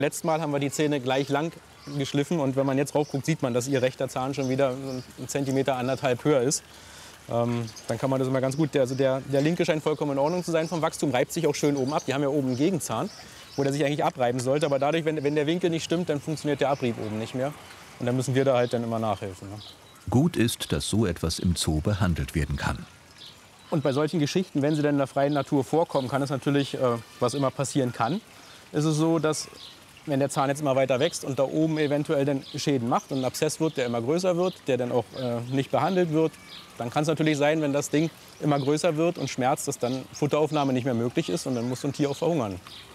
Letztes Mal haben wir die Zähne gleich lang geschliffen und wenn man jetzt raufguckt, sieht man, dass ihr rechter Zahn schon wieder 1 Zentimeter, 1,5 höher ist. Dann kann man das immer ganz gut. Also der linke scheint vollkommen in Ordnung zu sein vom Wachstum, reibt sich auch schön oben ab. Die haben ja oben einen Gegenzahn, wo der sich eigentlich abreiben sollte. Aber dadurch, wenn der Winkel nicht stimmt, dann funktioniert der Abrieb oben nicht mehr. Und dann müssen wir da halt dann immer nachhelfen. Ne? Gut ist, dass so etwas im Zoo behandelt werden kann. Und bei solchen Geschichten, wenn sie dann in der freien Natur vorkommen, kann es natürlich, was immer passieren kann, ist es so, dass wenn der Zahn jetzt immer weiter wächst und da oben eventuell dann Schäden macht und ein Abszess wird, der immer größer wird, der dann auch nicht behandelt wird, dann kann es natürlich sein, wenn das Ding immer größer wird und schmerzt, dass dann Futteraufnahme nicht mehr möglich ist und dann muss so ein Tier auch verhungern.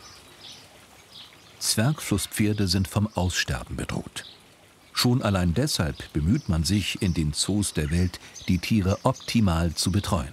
Zwergflusspferde sind vom Aussterben bedroht. Schon allein deshalb bemüht man sich, in den Zoos der Welt die Tiere optimal zu betreuen.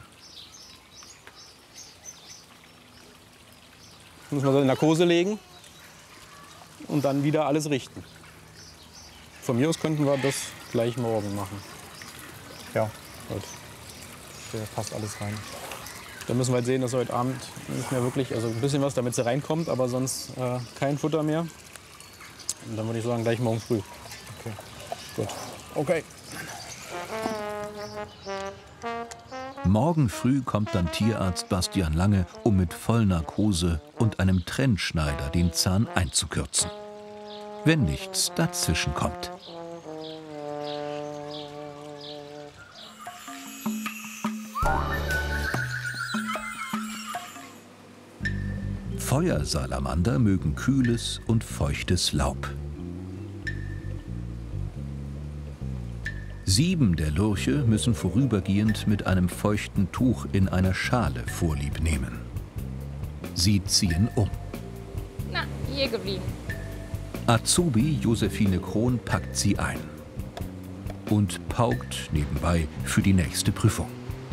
Muss man so in Narkose legen und dann wieder alles richten. Von mir aus könnten wir das gleich morgen machen. Ja, gut. Da passt alles rein. Da müssen wir halt sehen, dass heute Abend nicht mehr wirklich, also ein bisschen was, damit sie reinkommt, aber sonst kein Futter mehr. Und dann würde ich sagen, gleich morgen früh. Okay, gut. Okay. Morgen früh kommt dann Tierarzt Bastian Lange, um mit Vollnarkose und einem Trennschneider den Zahn einzukürzen. Wenn nichts dazwischen kommt. Feuersalamander mögen kühles und feuchtes Laub. 7 der Lurche müssen vorübergehend mit einem feuchten Tuch in einer Schale Vorlieb nehmen. Sie ziehen um. Na, hier geblieben. Azubi Josephine Krohn packt sie ein und paukt nebenbei für die nächste Prüfung.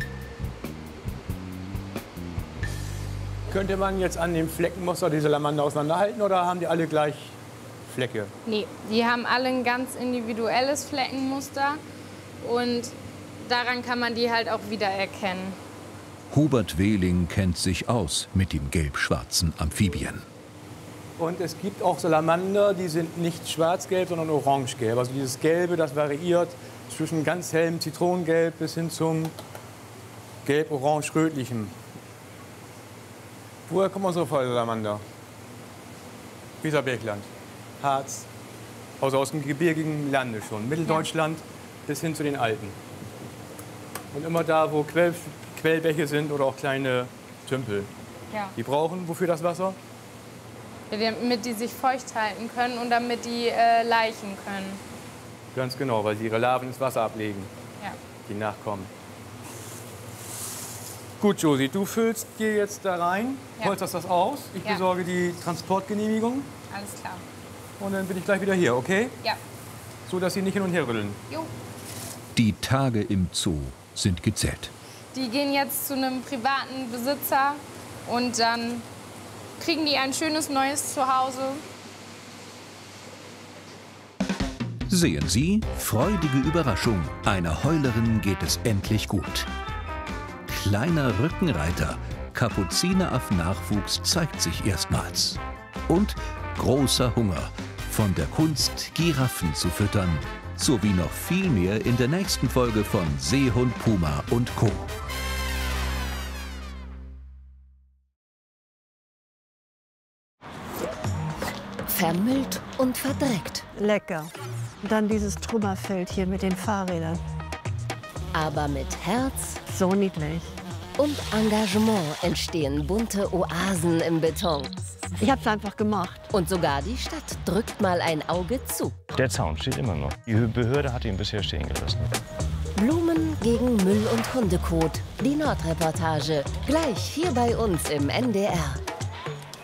Könnte man jetzt an dem Fleckenmuster die Salamander auseinanderhalten oder haben die alle gleich Flecke? Nee, die haben alle ein ganz individuelles Fleckenmuster und daran kann man die halt auch wiedererkennen. Hubert Wehling kennt sich aus mit dem gelb-schwarzen Amphibien. Und es gibt auch Salamander, die sind nicht schwarz-gelb, sondern orange-gelb. Also dieses Gelbe, das variiert zwischen ganz hellem Zitronengelb bis hin zum gelb-orange-rötlichem. Woher kommen unsere Feuersalamander? Weserbergland, Harz, also aus dem gebirgigen Lande schon. Mitteldeutschland bis hin zu den Alpen. Und immer da, wo Quellbäche sind oder auch kleine Tümpel. Ja. Die brauchen wofür das Wasser? Damit die sich feucht halten können und damit die laichen können. Ganz genau, weil sie ihre Larven ins Wasser ablegen, Ja. die Nachkommen. Gut, Josi, du füllst dir jetzt da rein, polsterst das aus. Ich besorge die Transportgenehmigung Alles klar. und dann bin ich gleich wieder hier, okay? Ja. So, dass sie nicht hin und her rütteln. Jo. Die Tage im Zoo sind gezählt. Die gehen jetzt zu einem privaten Besitzer und dann kriegen die ein schönes neues Zuhause. Sehen Sie, freudige Überraschung. Einer Heulerin geht es endlich gut. Kleiner Rückenreiter, Kapuzineraffen-Nachwuchs zeigt sich erstmals. Und großer Hunger, von der Kunst, Giraffen zu füttern, sowie noch viel mehr in der nächsten Folge von Seehund Puma und Co. Vermüllt und verdreckt. Lecker. Und dann dieses Trümmerfeld hier mit den Fahrrädern. Aber mit Herz So niedlich. und Engagement entstehen bunte Oasen im Beton. Ich hab's einfach gemacht. Und sogar die Stadt drückt mal ein Auge zu. Der Zaun steht immer noch. Die Behörde hat ihn bisher stehen gelassen. Blumen gegen Müll und Hundekot. Die Nordreportage. Gleich hier bei uns im NDR.